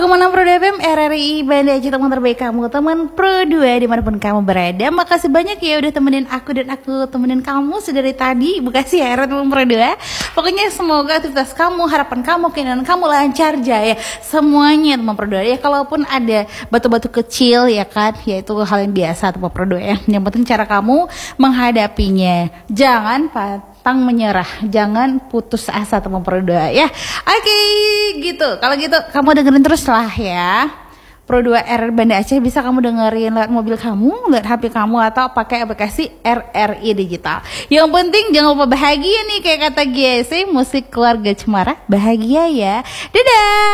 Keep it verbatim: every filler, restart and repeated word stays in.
Kemana Pro F M, R R I Banda Aceh, teman terbaik kamu, teman Pro dua dimanapun kamu berada. Makasih banyak ya udah temenin aku dan aku temenin kamu sedari tadi. Bekasi ya teman Pro dua. Pokoknya semoga aktivitas kamu, harapan kamu, keinginan kamu lancar jaya semuanya teman Pro dua. Ya kalaupun ada batu-batu kecil ya kan, ya itu hal yang biasa teman Pro dua ya. Yang penting cara kamu menghadapinya. Jangan pantang menyerah, jangan putus asa teman Pro dua ya. Oke, gitu. Kalau gitu kamu dengerin terus lah ya. Pro dua R R Banda Aceh bisa kamu dengerin lewat mobil kamu, lewat H P kamu, atau pakai aplikasi R R I Digital. Yang penting jangan lupa bahagia nih, kayak kata G S, musik keluarga Cemara, bahagia ya. Dadah.